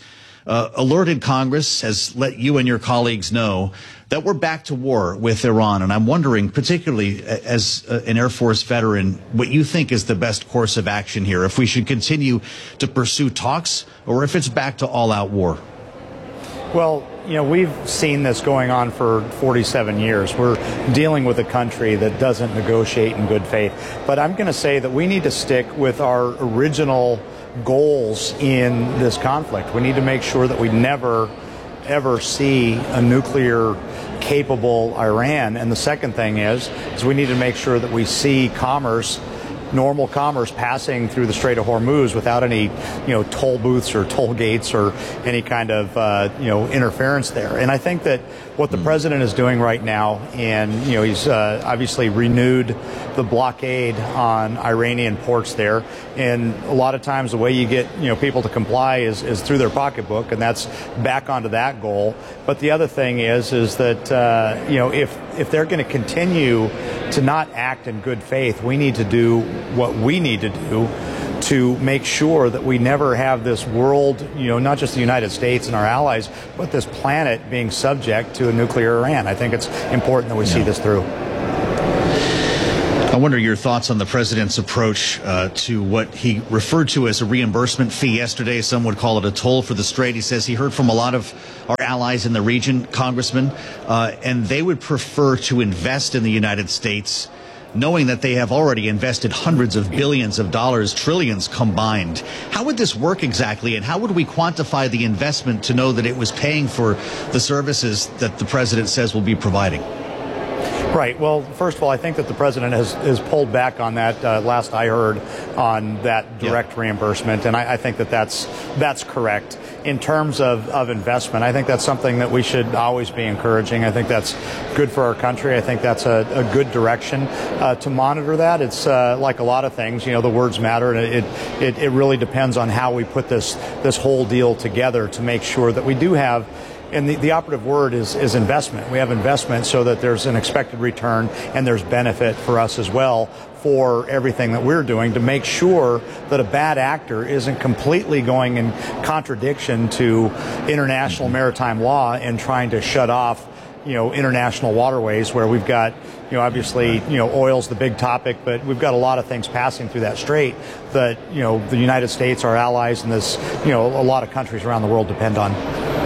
uh, alerted Congress, has let you and your colleagues know that we're back to war with Iran. And I'm wondering, particularly as uh, an Air Force veteran, what you think is the best course of action here, if we should continue to pursue talks or if it's back to all-out war. Well, you know, we've seen this going on for forty-seven years. We're dealing with a country that doesn't negotiate in good faith. But I'm going to say that we need to stick with our original goals in this conflict. We need to make sure that we never, ever see a nuclear capable Iran. And the second thing is, is we need to make sure that we see commerce, normal commerce passing through the Strait of Hormuz without any, you know, toll booths or toll gates or any kind of, uh, you know, interference there. And I think that what the president is doing right now, and, you know, he's uh, obviously renewed the blockade on Iranian ports there. And a lot of times the way you get, you know, people to comply is, is through their pocketbook, and that's back onto that goal. But the other thing is, is that, uh, you know, if, if they're going to continue to not act in good faith, we need to do what we need to do to make sure that we never have this world, you know, not just the United States and our allies, but this planet being subject to a nuclear Iran. I think it's important that we yeah. see this through. I wonder your thoughts on the president's approach uh, to what he referred to as a reimbursement fee yesterday. Some would call it a toll for the Strait. He says he heard from a lot of our allies in the region, congressmen, uh, and they would prefer to invest in the United States, knowing that they have already invested hundreds of billions of dollars, trillions combined. How would this work exactly, and how would we quantify the investment to know that it was paying for the services that the president says will be providing? Right. Well, first of all, I think that the president has, has pulled back on that. Uh, last I heard on that direct yeah. reimbursement, and I, I think that that's that's correct. In terms of, of investment, I think that's something that we should always be encouraging. I think that's good for our country. I think that's a, a good direction uh, to monitor that. It's uh, like a lot of things, you know, the words matter, and it, it it really depends on how we put this this whole deal together to make sure that we do have. And the, the operative word is, is investment. We have investment so that there's an expected return and there's benefit for us as well for everything that we're doing to make sure that a bad actor isn't completely going in contradiction to international maritime law and trying to shut off, you know, international waterways where we've got, you know, obviously, you know, oil's the big topic, but we've got a lot of things passing through that strait that, you know, the United States, our allies, and this, you know, a lot of countries around the world depend on.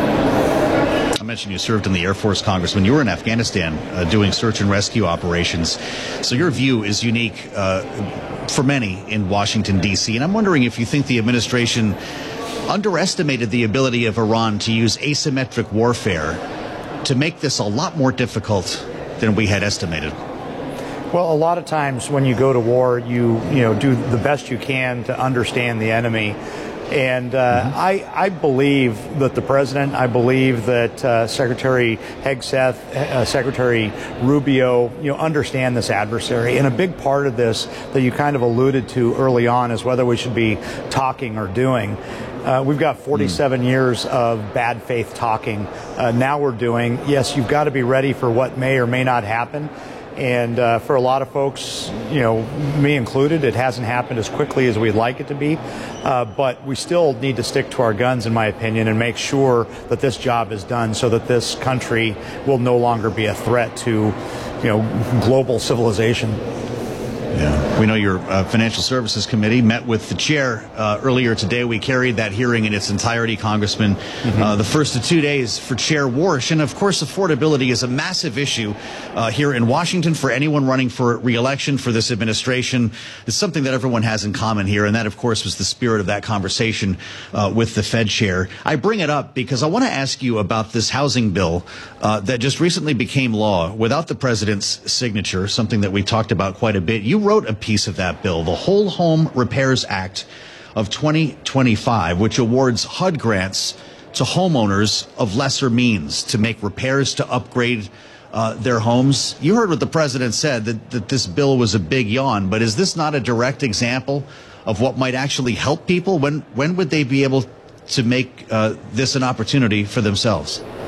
I mentioned you served in the Air Force, Congressman. You were in Afghanistan uh, doing search and rescue operations. So your view is unique uh, for many in Washington, D C. And I'm wondering if you think the administration underestimated the ability of Iran to use asymmetric warfare to make this a lot more difficult than we had estimated. Well, a lot of times when you go to war, you, you know, do the best you can to understand the enemy. And uh, mm-hmm. I, I believe that the president, I believe that uh, Secretary Hegseth, uh, Secretary Rubio, you know, understand this adversary. And a big part of this that you kind of alluded to early on is whether we should be talking or doing. Uh, we've got forty-seven mm. years of bad faith talking. Uh, now we're doing. Yes, you've got to be ready for what may or may not happen. And uh, for a lot of folks, you know, me included, it hasn't happened as quickly as we'd like it to be. Uh, but we still need to stick to our guns, in my opinion, and make sure that this job is done so that this country will no longer be a threat to, you know, global civilization. Yeah. We know your uh, Financial Services Committee met with the chair uh, earlier today. We carried that hearing in its entirety, Congressman. Mm-hmm. Uh, the first of two days for Chair Warsh. And, of course, affordability is a massive issue uh, here in Washington for anyone running for re-election for this administration. It's something that everyone has in common here. And that, of course, was the spirit of that conversation uh, with the Fed chair. I bring it up because I want to ask you about this housing bill uh, that just recently became law without the president's signature, something that we talked about quite a bit. You wrote a piece of that bill, the Whole Home Repairs Act of twenty twenty-five, which awards H U D grants to homeowners of lesser means to make repairs to upgrade uh, their homes. You heard what the president said, that, that this bill was a big yawn, but is this not a direct example of what might actually help people? When, when would they be able to make uh, this an opportunity for themselves?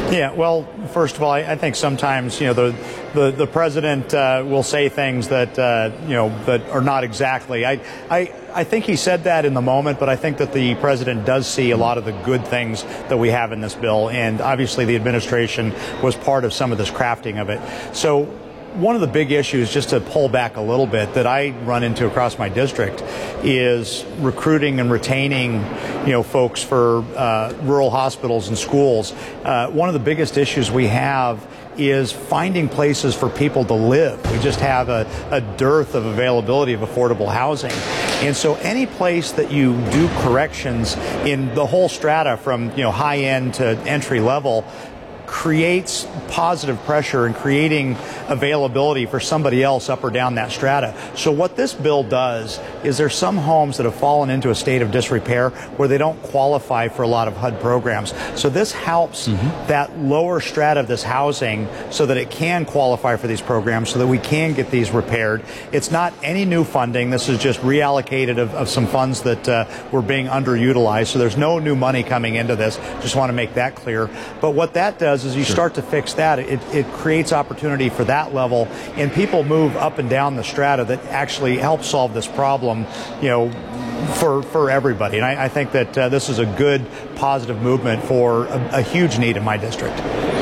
Yeah, well, first of all, I, I think sometimes, you know, the the, the president uh, will say things that, uh, you know, that are not exactly. I, I, I think he said that in the moment, but I think that the president does see a lot of the good things that we have in this bill. And obviously the administration was part of some of this crafting of it. So one of the big issues, just to pull back a little bit, that I run into across my district is recruiting and retaining, you know, folks for uh, rural hospitals and schools. Uh, one of the biggest issues we have is finding places for people to live. We just have a, a dearth of availability of affordable housing. And so any place that you do corrections in the whole strata from, you know, high end to entry level creates positive pressure and creating availability for somebody else up or down that strata. So what this bill does is there's some homes that have fallen into a state of disrepair where they don't qualify for a lot of H U D programs. So this helps mm-hmm. that lower strata of this housing so that it can qualify for these programs so that we can get these repaired. It's not any new funding. This is just reallocated of, of some funds that uh, were being underutilized. So there's no new money coming into this. Just want to make that clear. But what that does is you sure. start to fix that. It, it creates opportunity for that level, and people move up and down the strata that actually help solve this problem, you know, for for everybody. And I, I think that uh, this is a good, positive movement for a, a huge need in my district.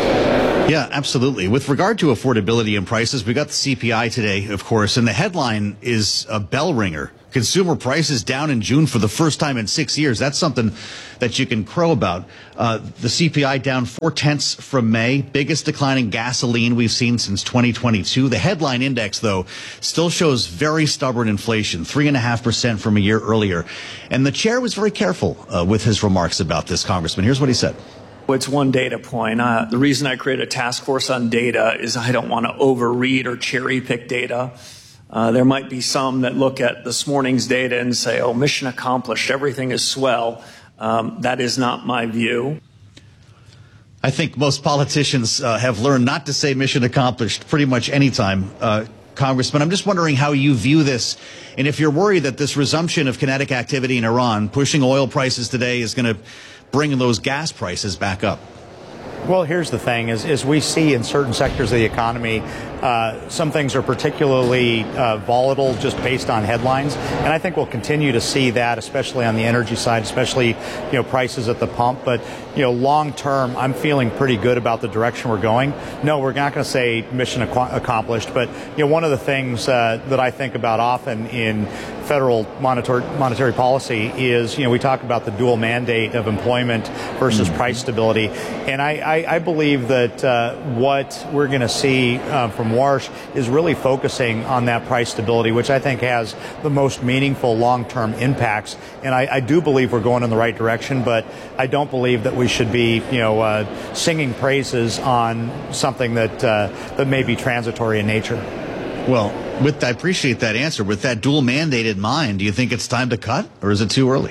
Yeah, absolutely. With regard to affordability and prices, we got the C P I today, of course, and the headline is a bell ringer. Consumer prices down in June for the first time in six years. That's something that you can crow about. Uh, the C P I down four tenths from May, biggest decline in gasoline we've seen since twenty twenty-two. The headline index, though, still shows very stubborn inflation, three and a half percent from a year earlier. And the chair was very careful uh, with his remarks about this, Congressman. Here's what he said. It's one data point. Uh, the reason I created a task force on data is I don't want to overread or cherry pick data. Uh, there might be some that look at this morning's data and say, oh, mission accomplished, everything is swell. Um, that is not my view. I think most politicians uh, have learned not to say mission accomplished pretty much any time, uh, Congressman. I'm just wondering how you view this, and if you're worried that this resumption of kinetic activity in Iran, pushing oil prices today, is going to bring those gas prices back up. Well, here's the thing, is, is we see in certain sectors of the economy, uh, some things are particularly uh, volatile just based on headlines. And I think we'll continue to see that, especially on the energy side, especially, you know, prices at the pump. But, you know, long term, I'm feeling pretty good about the direction we're going. No, we're not going to say mission ac- accomplished. But, you know, one of the things uh, that I think about often in federal monetary, monetary policy is, you know, we talk about the dual mandate of employment versus mm-hmm. price stability. And I, I, I believe that uh, what we're going to see uh, from Warsh is really focusing on that price stability, which I think has the most meaningful long-term impacts. And I, I do believe we're going in the right direction, but I don't believe that we should be, you know, uh, singing praises on something that uh, that may be transitory in nature. Well, with I appreciate that answer. With that dual mandate in mind, do you think it's time to cut, or is it too early?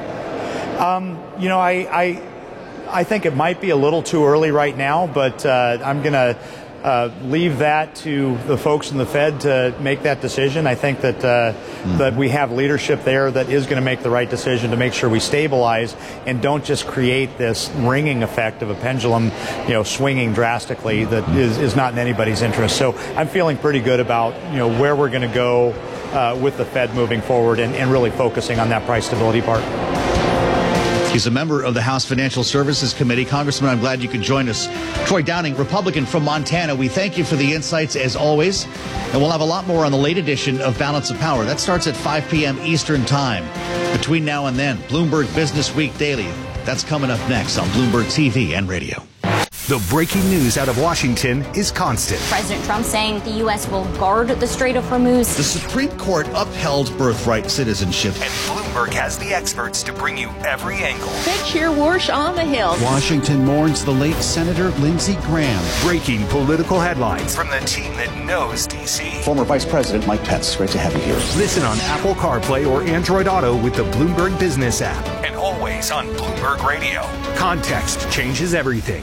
Um, you know, I, I I think it might be a little too early right now, but uh, I'm going to uh, leave that to the folks in the Fed to make that decision. I think that uh, mm-hmm. that we have leadership there that is going to make the right decision to make sure we stabilize and don't just create this ringing effect of a pendulum, you know, swinging drastically that mm-hmm. is, is not in anybody's interest. So I'm feeling pretty good about, you know, where we're going to go uh, with the Fed moving forward and, and really focusing on that price stability part. He's a member of the House Financial Services Committee. Congressman, I'm glad you could join us. Troy Downing, Republican from Montana, we thank you for the insights as always. And we'll have a lot more on the late edition of Balance of Power. That starts at five p.m. Eastern Time. Between now and then, Bloomberg Business Week Daily. That's coming up next on Bloomberg T V and radio. The breaking news out of Washington is constant. President Trump saying the U S will guard the Strait of Hormuz. The Supreme Court upheld birthright citizenship. And Bloomberg has the experts to bring you every angle. Picture Warsh on the Hill. Washington mourns the late Senator Lindsey Graham. Breaking political headlines from the team that knows D C. Former Vice President Mike Pence, great to have you here. Listen on Apple CarPlay or Android Auto with the Bloomberg Business app. And always on Bloomberg Radio. Context changes everything.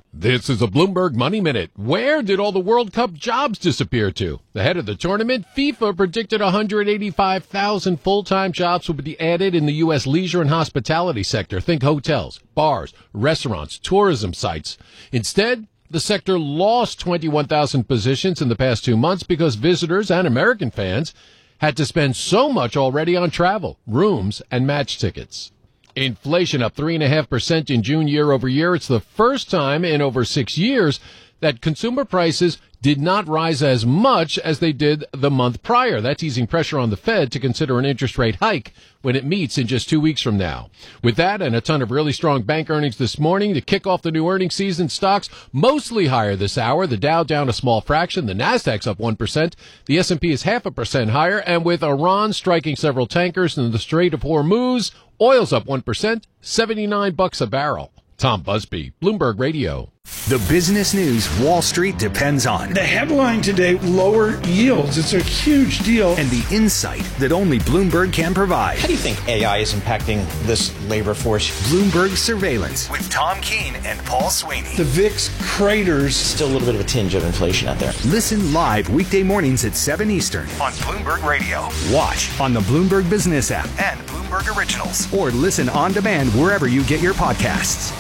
This is a Bloomberg Money Minute. Where did all the World Cup jobs disappear to? Ahead of the tournament, FIFA predicted one hundred eighty-five thousand full-time jobs would be added in the U S leisure and hospitality sector. Think hotels, bars, restaurants, tourism sites. Instead, the sector lost twenty-one thousand positions in the past two months because visitors and American fans had to spend so much already on travel, rooms, and match tickets. Inflation up three point five percent in June year over year. It's the first time in over six years that consumer prices did not rise as much as they did the month prior. That's easing pressure on the Fed to consider an interest rate hike when it meets in just two weeks from now. With that and a ton of really strong bank earnings this morning to kick off the new earnings season, stocks mostly higher this hour. The Dow down a small fraction. The Nasdaq's up one percent. The S and P is half a percent higher. And with Iran striking several tankers in the Strait of Hormuz, oil's up one percent, seventy-nine bucks a barrel. Tom Busby, Bloomberg Radio. The business news Wall Street depends on. The headline today, lower yields. It's a huge deal. And the insight that only Bloomberg can provide. How do you think A I is impacting this labor force? Bloomberg Surveillance with Tom Keene and Paul Sweeney. The V I X craters. Still a little bit of a tinge of inflation out there. Listen live weekday mornings at seven Eastern on Bloomberg Radio. Watch on the Bloomberg Business app and Bloomberg Originals. Or listen on demand wherever you get your podcasts.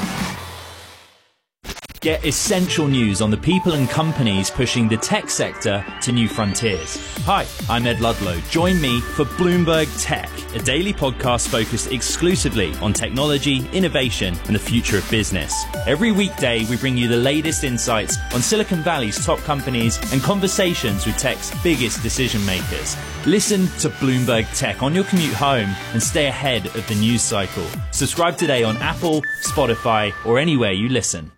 Get essential news on the people and companies pushing the tech sector to new frontiers. Hi, I'm Ed Ludlow. Join me for Bloomberg Tech, a daily podcast focused exclusively on technology, innovation, and the future of business. Every weekday, we bring you the latest insights on Silicon Valley's top companies and conversations with tech's biggest decision makers. Listen to Bloomberg Tech on your commute home and stay ahead of the news cycle. Subscribe today on Apple, Spotify, or anywhere you listen.